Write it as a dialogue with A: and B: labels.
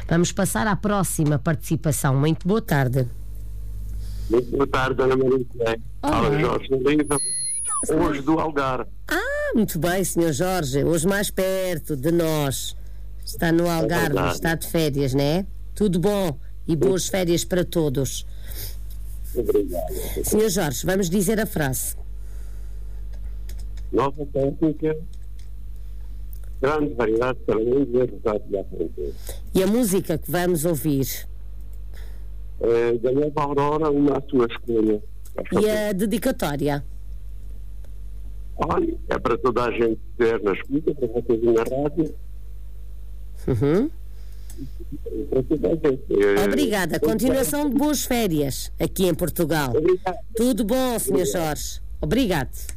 A: Vamos passar à próxima participação. Muito boa tarde.
B: Muito boa tarde, Dona Maria José. Fala Jorge Oliva, hoje do Algarve.
A: Muito bem, Sr. Jorge. Hoje mais perto de nós. Está no Algarve, está de férias, não é? Tudo bom e boas férias para todos.
B: Obrigado.
A: Sr. Jorge, vamos dizer a frase.
B: Nova técnica, grande variedade para mim e resultado da frente.
A: E a música que vamos ouvir?
B: Da Nova Aurora, uma à sua escolha.
A: E a dedicatória?
B: Olha, é para toda a gente ter na escuta, para vocês na rádio. Para toda a gente.
A: Obrigada. Continuação de boas férias aqui em Portugal.
B: Obrigado.
A: Tudo bom, Sr. Jorge. Obrigado.